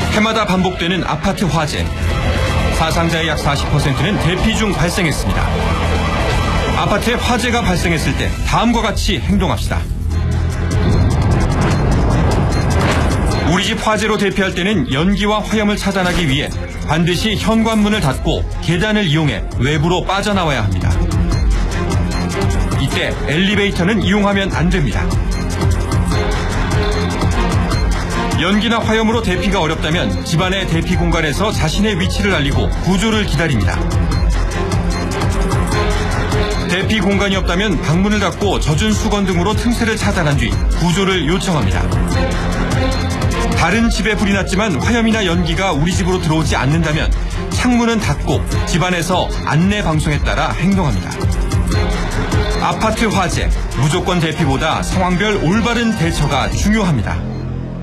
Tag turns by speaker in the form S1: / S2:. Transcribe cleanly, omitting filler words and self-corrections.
S1: 해마다 반복되는 아파트 화재. 사상자의 약 40%는 대피 중 발생했습니다. 아파트에 화재가 발생했을 때 다음과 같이 행동합시다. 우리 집 화재로 대피할 때는 연기와 화염을 차단하기 위해 반드시 현관문을 닫고 계단을 이용해 외부로 빠져나와야 합니다. 이때 엘리베이터는 이용하면 안 됩니다. 연기나 화염으로 대피가 어렵다면 집안의 대피 공간에서 자신의 위치를 알리고 구조를 기다립니다. 대피 공간이 없다면 방문을 닫고 젖은 수건 등으로 틈새를 차단한 뒤 구조를 요청합니다. 다른 집에 불이 났지만 화염이나 연기가 우리 집으로 들어오지 않는다면 창문은 닫고 집안에서 안내 방송에 따라 행동합니다. 아파트 화재, 무조건 대피보다 상황별 올바른 대처가 중요합니다.